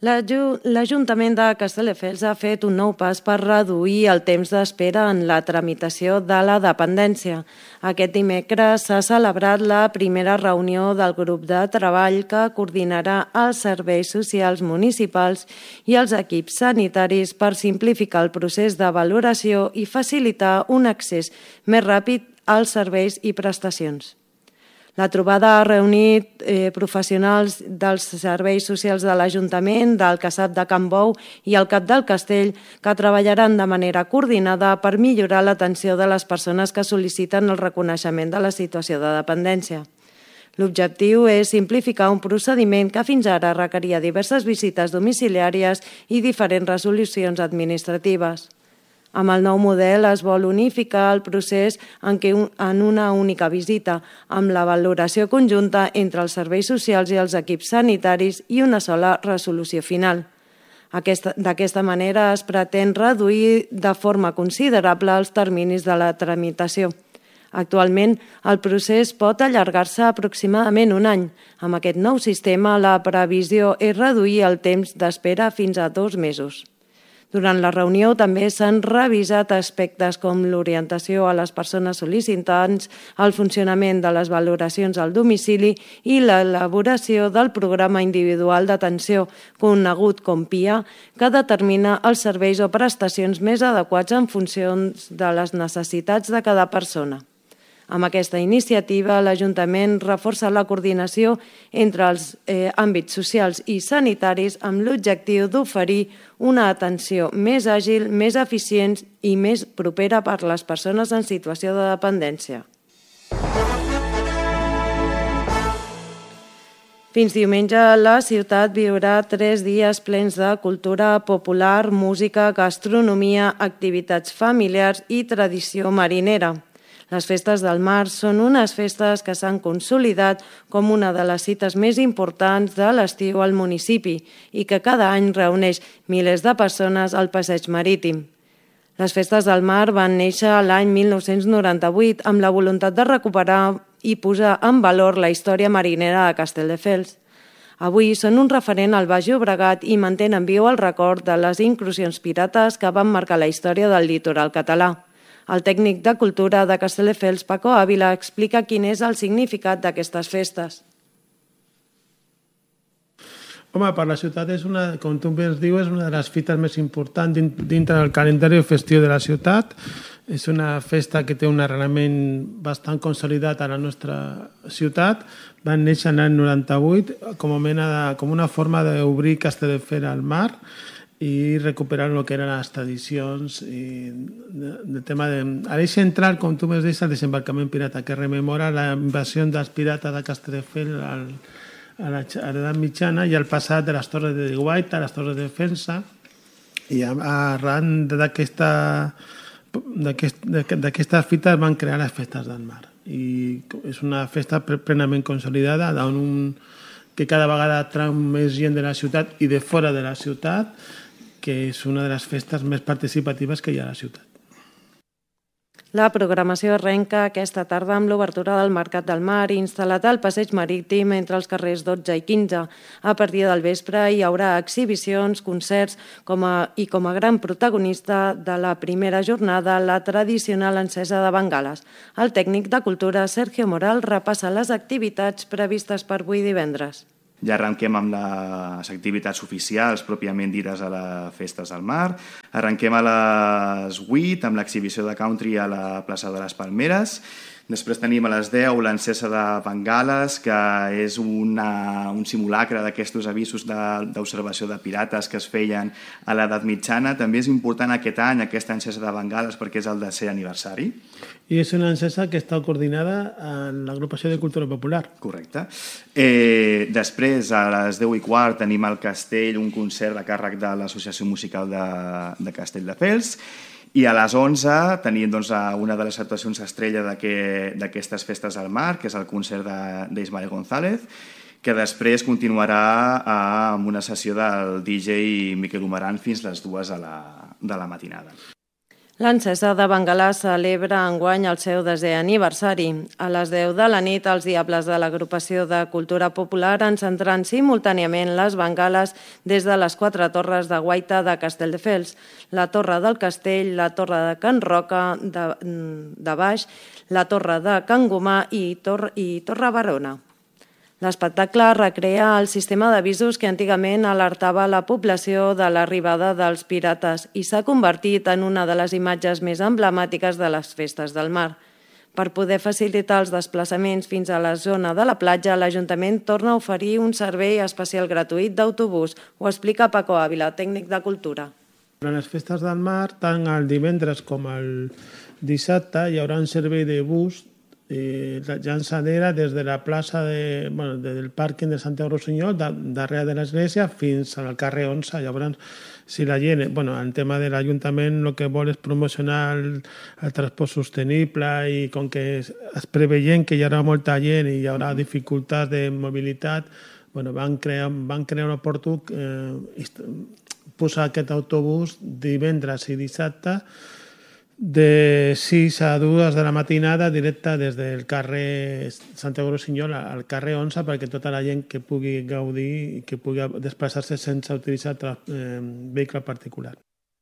L'Ajuntament de Castelldefels ha fet un nou pas per reduir el temps d'espera en la tramitació de la dependència. Aquest dimecres s'ha celebrat la primera reunió del grup de treball que coordinarà els serveis socials municipals i els equips sanitaris per simplificar el procés de valoració i facilitar un accés més ràpid als serveis i prestacions. La trobada ha reunit professionals dels serveis socials de l'Ajuntament, del CASAP de Can Bou i el CAP del Castell, que treballaran de manera coordinada per millorar l'atenció de les persones que sol·liciten el reconeixement de la situació de dependència. L'objectiu és simplificar un procediment que fins ara requeria diverses visites domiciliàries i diferents resolucions administratives. Amb el nou model es vol unificar el procés en una única visita, amb la valoració conjunta entre els serveis socials i els equips sanitaris i una sola resolució final. D'aquesta manera es pretén reduir de forma considerable els terminis de la tramitació. Actualment, el procés pot allargar-se aproximadament un any. Amb aquest nou sistema, la previsió és reduir el temps d'espera fins a 2 mesos. Durant la reunió també s'han revisat aspectes com l'orientació a les persones sol·licitants, el funcionament de les valoracions al domicili i l'elaboració del programa individual d'atenció, conegut com PIA, que determina els serveis o prestacions més adequats en funció de les necessitats de cada persona. Amb aquesta iniciativa, l'Ajuntament reforça la coordinació entre els àmbits socials i sanitaris amb l'objectiu d'oferir una atenció més àgil, més eficient i més propera per a les persones en situació de dependència. Fins diumenge, la ciutat viurà 3 dies plens de cultura popular, música, gastronomia, activitats familiars i tradició marinera. Les festes del mar són unes festes que s'han consolidat com una de les cites més importants de l'estiu al municipi i que cada any reuneix milers de persones al passeig marítim. Les festes del mar van néixer l'any 1998 amb la voluntat de recuperar i posar en valor la història marinera de Castelldefels. Avui són un referent al Baix Llobregat i mantenen viu el record de les incursions pirates que van marcar la història del litoral català. El tècnic de cultura de Castelldefels, Paco Ávila, explica quin és el significat d'aquestes festes. Home, per la ciutat, com tu bé dius, és una de les fites més importants dintre del calendari festiu de la ciutat. És una festa que té un arrelament bastant consolidat a la nostra ciutat. Van néixer l'any 98 com una forma d'obrir Castelldefels al mar i recuperar el que eren les tradicions del tema de... A l'eix central, com tu m'has dit, el desembarcament pirata, que rememora la invasió dels pirates de Castelldefels a l'edat mitjana i el passat de les torres de Guaita, les torres de defensa, i arran d'aquestes fites van crear les festes del mar. I és una festa plenament consolidada, que cada vegada atrau més gent de la ciutat i de fora de la ciutat, que és una de les festes més participatives que hi ha a la ciutat. La programació arrenca aquesta tarda amb l'obertura del Mercat del Mar instal·lat al passeig marítim entre els carrers 12 i 15. A partir del vespre hi haurà exhibicions, concerts i com a gran protagonista de la primera jornada la tradicional encesa de bengales. El tècnic de cultura, Sergio Moral, repassa les activitats previstes per avui divendres. Ja arrenquem amb les activitats oficials pròpiament dites a les festes del mar. Arrenquem a les 8 amb l'exhibició de country a la plaça de les Palmeres. Després tenim a les 10 l'encesa de bengales, que és un simulacre d'aquests avisos d'observació de pirates que es feien a l'edat mitjana. També és important aquest any aquesta encesa de bengales perquè és el 10è aniversari. I és una encesa que està coordinada en l'agrupació de cultura popular. Correcte. Després, a les 10:15, tenim al Castell un concert a càrrec de l'Associació Musical de Castelldefels. I a les 11 tenim una de les actuacions estrella d'aquestes festes al mar, que és el concert d'Ismael González, que després continuarà amb una sessió del DJ Miquel Humeran fins les 2 de la matinada. L'encesa de Bengala celebra enguany el seu 10è aniversari. A les 10 de la nit, els Diables de l'Agrupació de Cultura Popular encendran simultàniament les bengales des de les 4 torres de guaita de Castelldefels, la Torre del Castell, la Torre de Can Roca de Baix, la Torre de Can Gomà i Torre Barona. L'espectacle recrea el sistema d'avisos que antigament alertava la població de l'arribada dels pirates i s'ha convertit en una de les imatges més emblemàtiques de les festes del mar. Per poder facilitar els desplaçaments fins a la zona de la platja, l'Ajuntament torna a oferir un servei especial gratuït d'autobús. Ho explica Paco Ávila, tècnic de Cultura. Durant les festes del mar, tant el divendres com el dissabte, hi haurà un servei de bus llançadera des de la plaça del pàrquing de Santiago Rossinyol, darrere de l'església, fins al carrer 11. Llavors, si la gent, el tema de l'Ajuntament el que vol és promocionar el transport sostenible i com que es preveient que hi haurà molta gent i hi haurà dificultats de mobilitat, van crear un oportú posar aquest autobús divendres i dissabte de 6 a 2 de la matinada directa des del carrer Santiago Rossinyol al carrer 11 perquè tota la gent que pugui gaudir i que pugui desplaçar-se sense utilitzar vehicle particular.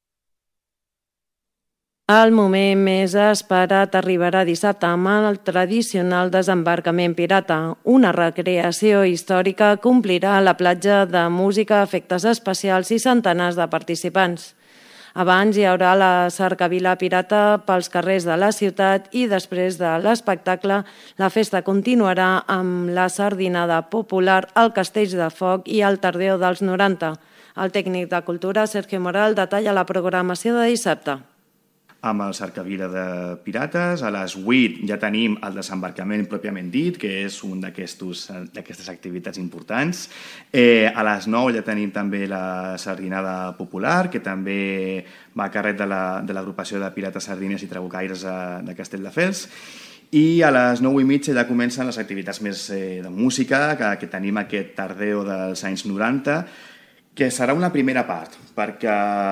El moment més esperat arribarà dissabte amb el tradicional desembarcament pirata. Una recreació històrica que omplirà la platja de música, efectes especials i centenars de participants. Abans hi haurà la cercavila pirata pels carrers de la ciutat i després de l'espectacle la festa continuarà amb la sardinada popular, el Castell de Foc i el Tardeo dels 90. El tècnic de Cultura, Sergio Moral, detalla la programació de dissabte. Amb el cercavila de pirates, a les 8 ja tenim el desembarcament pròpiament dit, que és un d'aquestes activitats importants. A les 9 ja tenim també la sardinada popular, que també va a càrrec de l'agrupació de pirates sardines i trabucaires de Castelldefels. I a les 9:30 ja comencen les activitats més de música, que tenim aquest tardeo dels anys 90, que serà una primera part, perquè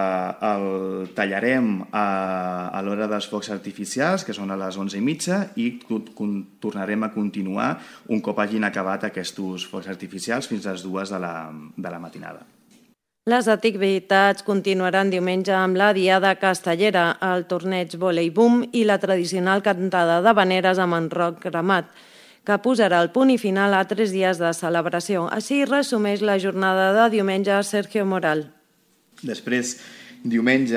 el tallarem a l'hora dels focs artificials, que són a les 11:30, i tornarem a continuar un cop hagin acabat aquests focs artificials fins a les 2 de la matinada. Les activitats continuaran diumenge amb la Diada Castellera, el torneig Voleibum i la tradicional cantada d'havaneres amb en Roc Cremat, que posarà el punt i final a 3 dies de celebració. Així resumeix la jornada de diumenge Sergio Moral. Després, diumenge,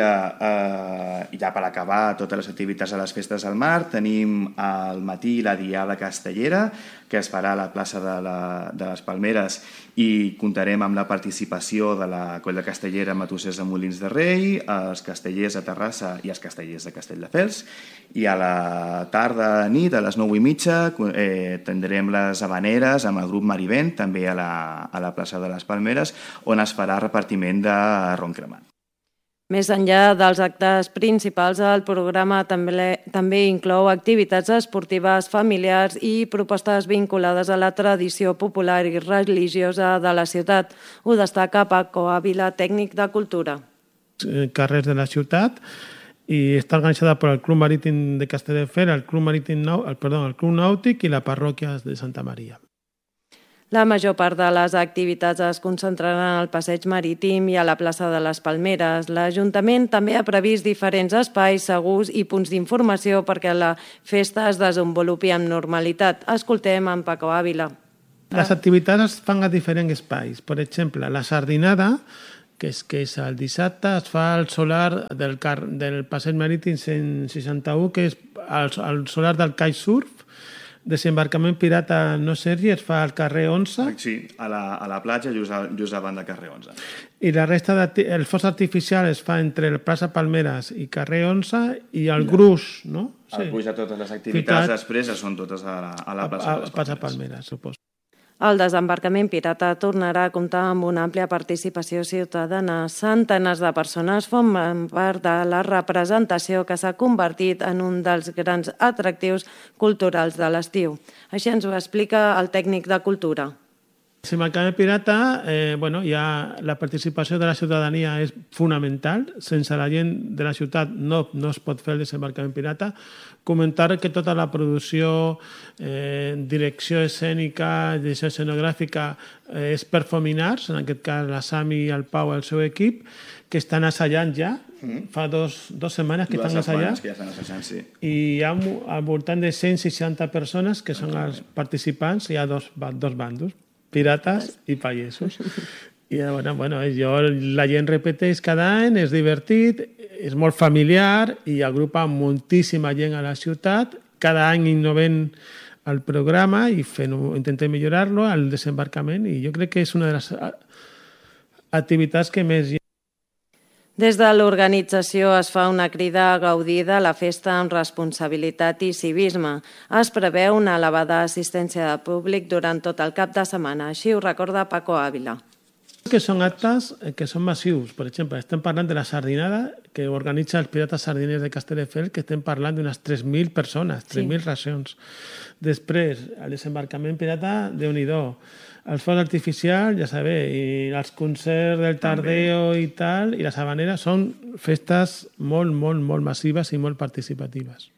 ja per acabar totes les activitats a les festes del mar, tenim al matí la Diada Castellera, que es farà a la plaça de les Palmeres i comptarem amb la participació de la Colla Castellera Matossers de Molins de Rei, els castellers de Terrassa i els castellers de Castelldefels. I a la tarda nit, a les 9:30, tindrem les havaneres amb el grup Marivent, també a la plaça de les Palmeres, on es farà repartiment de ron cremat. Més enllà dels actes principals, el programa també inclou activitats esportives, familiars i propostes vinculades a la tradició popular i religiosa de la ciutat. Ho destaca Paco Ávila, tècnic de Cultura. Carrers de la ciutat i està organitzada per el Club Marítim de Castelldefels, el Club Nàutic i la parròquia de Santa Maria. La major part de les activitats es concentraran al passeig marítim i a la plaça de les Palmeres. L'Ajuntament també ha previst diferents espais segurs i punts d'informació perquè la festa es desenvolupi amb normalitat. Escoltem en Paco Ávila. Les activitats es fan a diferents espais. Per exemple, la sardinada, que és el dissabte, es fa al solar del passeig marítim 161, que és el solar del Cai Surf. Desembarcament pirata no Sergi es fa al carrer 11. Sí, a la platja, just davant del carrer 11. I la resta el foc artificial es fa entre la plaça Palmeres i carrer 11 i el gruix, no? El gruix de totes les activitats després són totes a la plaça Palmeres, suposo. El desembarcament pirata tornarà a comptar amb una àmplia participació ciutadana. Centenars de persones formen part de la representació que s'ha convertit en un dels grans atractius culturals de l'estiu. Així ens ho explica el tècnic de Cultura. Desembarcament pirata, ja la participació de la ciutadania és fonamental. Sense la gent de la ciutat no es pot fer el desembarcament pirata. Comentar que tota la producció, direcció escènica, direcció escenogràfica és per Fominars, en aquest cas la Sami, el Pau i el seu equip, que estan assajant ja. Fa dues setmanes que estan assajant. Que ja estan assajant, sí. I hi ha al voltant de 160 persones que són els participants. Hi ha dos bandos, pirates i pagesos. I la gent repeteix cada any, és divertit, és molt familiar i agrupa moltíssima gent a la ciutat. Cada any innovem el programa i intentem millorar-lo al desembarcament, i jo crec que és una de les activitats que més gent. Des de l'organització es fa una crida a gaudir de la festa amb responsabilitat i civisme. Es preveu una elevada assistència de públic durant tot el cap de setmana, així ho recorda Paco Ávila. Que són actes que són massius. Per exemple, estem parlant de la sardinada que organitza els Pirates Sardiners de Castelldefels, que estem parlant d'unes 3.000 persones, 3.000 racions. Després, el desembarcament pirata, Déu-n'hi-do. El foc artificial, ja sabeu, i els concerts del Tardeo i tal, i les Havaneres són festes molt, molt, molt massives i molt participatives.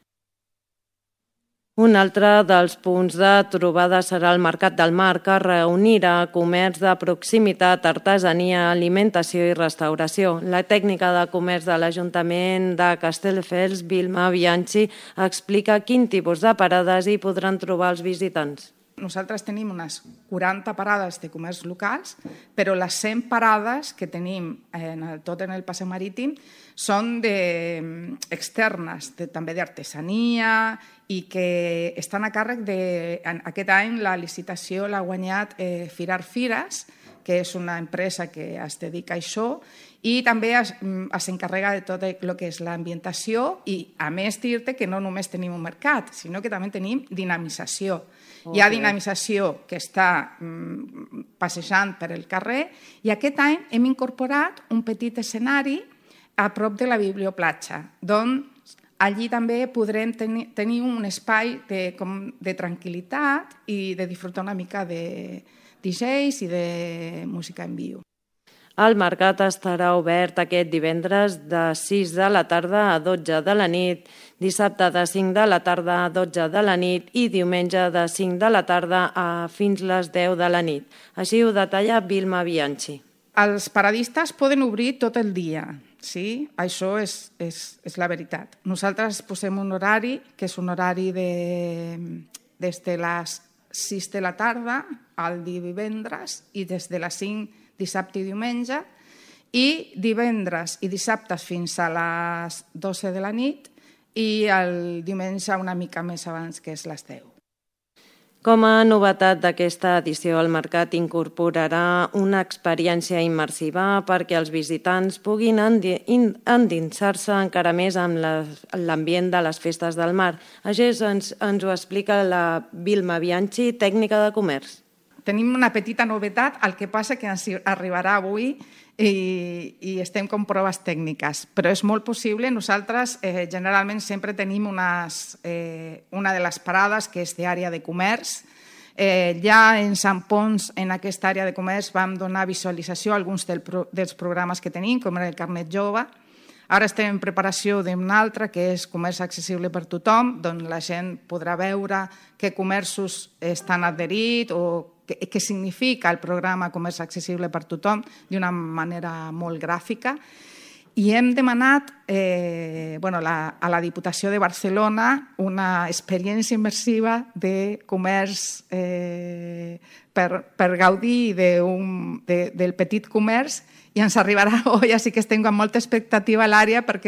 Un altre dels punts de trobada serà el Mercat del Mar, que reunirà comerç de proximitat, artesania, alimentació i restauració. La tècnica de comerç de l'Ajuntament de Castelldefels, Vilma Bianchi, explica quin tipus de parades hi podran trobar els visitants. Nosaltres tenim unes 40 parades de comerç locals, però les 100 parades que tenim tot en el passeig marítim són externes, també d'artesania, i que estan a càrrec aquest any la licitació l'ha guanyat Firar Fires, que és una empresa que es dedica a això, i també s'encarrega de tot el que és l'ambientació, i a més dir-te que no només tenim un mercat, sinó que també tenim dinamització. Hi ha dinamització que està passejant per el carrer, i aquest any hem incorporat un petit escenari a prop de la biblioplatja, on allí també podrem tenir un espai de tranquil·litat i de disfrutar una mica de DJs i de música en viu. El mercat estarà obert aquest divendres de 6 de la tarda a 12 de la nit, dissabte de 5 de la tarda a 12 de la nit i diumenge de 5 de la tarda fins les 10 de la nit. Així ho detalla Vilma Bianchi. Els paradistes poden obrir tot el dia, sí? Això és la veritat. Nosaltres posem un horari, que és un horari des de les 6 de la tarda al divendres i des de les 5 dissabte i diumenge, i divendres i dissabtes fins a les 12 de la nit i el diumenge una mica més abans, que és les 10. Com a novetat d'aquesta edició, el mercat incorporarà una experiència immersiva perquè els visitants puguin endinsar-se encara més amb l'ambient de les festes del mar. Així ens ho explica la Vilma Bianchi, tècnica de comerç. Tenim una petita novetat, el que passa que ens arribarà avui i estem com proves tècniques, però és molt possible. Nosaltres generalment sempre tenim una de les parades que és d'àrea de comerç. Ja en Sant Pons, en aquesta àrea de comerç, vam donar visualització a alguns dels programes que tenim, com era el Carnet Jove. Ara estem en preparació d'un altre, que és comerç accessible per tothom, on la gent podrà veure què comerços estan adherits o què significa el programa Comerç Accessible per Tothom d'una manera molt gràfica. I hem demanat a la Diputació de Barcelona una experiència immersiva de comerç per gaudir del petit comerç, i ens arribarà avui, així que estem amb molta expectativa a l'àrea perquè